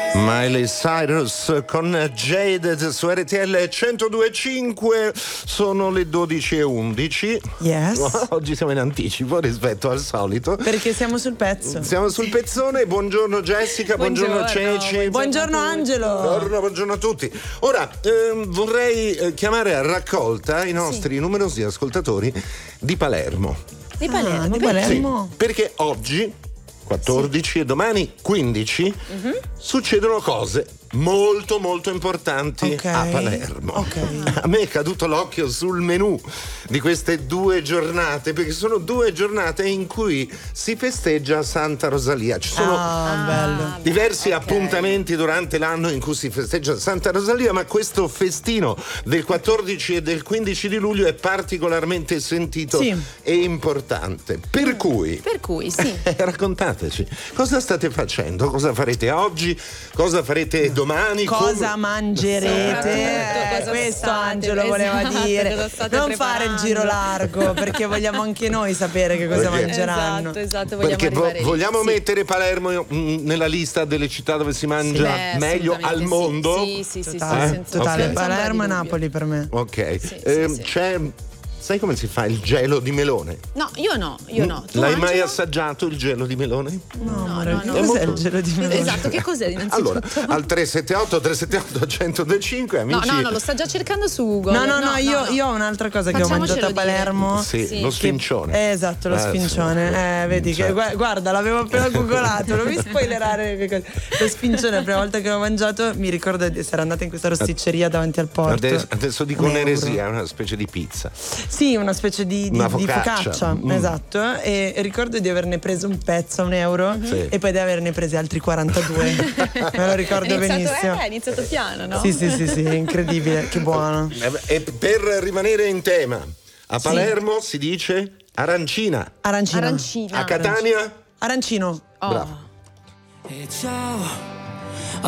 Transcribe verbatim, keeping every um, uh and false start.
Miley Cyrus con Jaded su R T L centodue e cinque. Sono le dodici e undici. Yes. Oggi siamo in anticipo rispetto al solito perché siamo sul pezzo. Siamo sul pezzone. Buongiorno Jessica, buongiorno, buongiorno Ceci, buongiorno, buongiorno Angelo. Buongiorno, buongiorno a tutti. Ora ehm, vorrei eh, chiamare a raccolta i nostri sì. numerosi ascoltatori di Palermo. Di Palermo, ah, di Palermo. Sì, perché oggi quattordici sì. e domani quindici uh-huh. succedono cose molto molto importanti okay. a Palermo. Okay. A me è caduto l'occhio sul menù di queste due giornate, perché sono due giornate in cui si festeggia Santa Rosalia. Ci sono ah, bello. diversi okay. appuntamenti durante l'anno in cui si festeggia Santa Rosalia, ma questo festino del quattordici e del quindici di luglio è particolarmente sentito sì. e importante. Per cui Per cui sì. raccontateci, cosa state facendo? Cosa farete oggi? Cosa farete domani? Cosa come... mangerete? Eh, cosa questo state, Angelo voleva esatto, dire. Non preparando. fare il giro largo, perché vogliamo anche noi sapere che cosa perché, mangeranno. Esatto, esatto, vogliamo perché vo- vogliamo sì. mettere Palermo mh, nella lista delle città dove si mangia sì, meglio al mondo? Sì, sì, sì, totale, sì, senza, totale. senza Palermo e dubbio. Napoli per me. Ok. Sì, eh, sì, sì. C'è Sai come si fa il gelo di melone? No, io no, io no. Tu L'hai Angelo? mai assaggiato il gelo di melone? No, no, no, no, cos'è molto... il gelo di melone? Esatto, che cos'è innanzitutto? Allora, al tre sette otto tre sette otto uno zero due cinque, amici. No, no, no, lo sta già cercando su Google. No, no, no, no io, io ho un'altra cosa che ho mangiato a Palermo. Sì, sì. lo sfincione. Che... Esatto, lo eh, sfincione. Sì. Eh, vedi certo. che guarda, l'avevo appena googolato, non mi spoilerare che cosa. Lo sfincione, la prima volta che l'ho mangiato, mi ricordo di essere andata in questa rosticceria davanti al porto. Adesso, adesso dico un un'eresia, è una specie di pizza. Sì, una specie di, di, una di focaccia. focaccia, mm. esatto. E ricordo di averne preso un pezzo a un euro sì. e poi di averne presi altri quarantadue. Me lo ricordo è iniziato, benissimo. Eh, è iniziato piano, no? Sì, sì, sì, sì, incredibile, che buono. E per rimanere in tema, a Palermo sì. si dice arancina. Arancina. Arancina. A Catania? Arancino. Oh. Bravo. E ciao.